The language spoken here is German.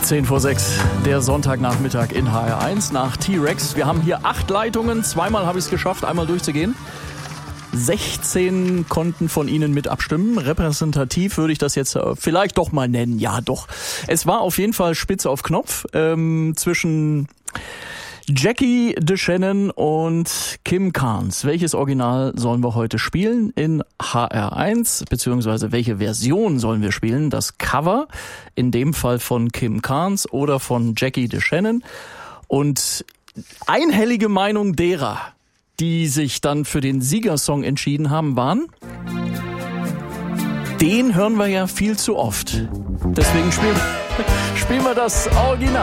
10 vor 6, der Sonntagnachmittag in HR1 nach T-Rex. Wir haben hier 8 Leitungen, zweimal habe ich es geschafft, einmal durchzugehen. 16 konnten von Ihnen mit abstimmen. Repräsentativ würde ich das jetzt vielleicht doch mal nennen. Ja, doch. Es war auf jeden Fall spitz auf Knopf zwischen Jackie DeShannon und Kim Carnes. Welches Original sollen wir heute spielen in HR1, beziehungsweise welche Version sollen wir spielen? Das Cover, in dem Fall von Kim Carnes oder von Jackie DeShannon. Und einhellige Meinung derer, die sich dann für den Siegersong entschieden haben, waren: Den hören wir ja viel zu oft. Deswegen spielen wir das Original.